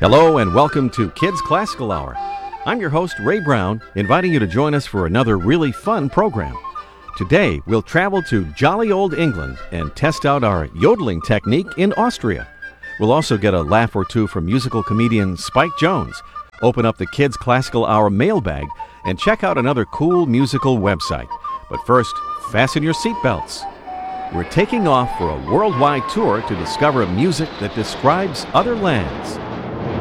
Hello and welcome to Kids Classical Hour. I'm your host, Ray Brown, inviting you to join us for another really fun program. Today, we'll travel to jolly old England and test out our yodeling technique in Austria. We'll also get a laugh or two from musical comedian Spike Jones, open up the Kids Classical Hour mailbag, and check out another cool musical website. But first, fasten your seatbelts. We're taking off for a worldwide tour to discover music that describes other lands.